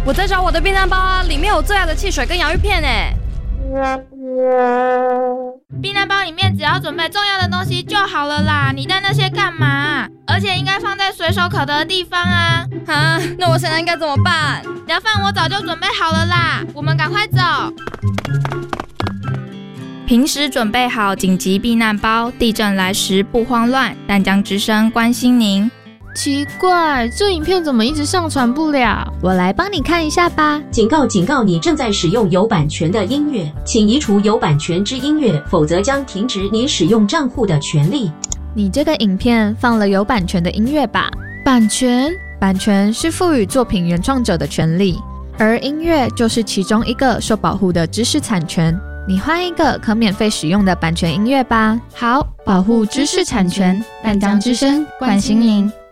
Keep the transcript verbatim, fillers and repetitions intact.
我在找我的避难包啊，里面有最爱的汽水跟洋芋片哎。 避难包里面只要准备重要的东西就好了啦，你带那些干嘛？而且应该放在随手可得的地方啊！ 啊，那我现在应该怎么办？ 凉饭我早就准备好了啦，我们赶快走。平时准备好紧急避难包，地震来时不慌乱。淡江之声关心您。 奇怪，这影片怎么一直上传不了？ 我来帮你看一下吧。 警告警告，你正在使用有版权的音乐，请移除有版权之音乐，否则将停止你使用账户的权利。 你这个影片放了有版权的音乐吧？ 版权？ 版权是赋予作品原创者的权利，而音乐就是其中一个受保护的知识产权。你换一个可免费使用的版权音乐吧。 好，保护知识产权，淡江之声关心您。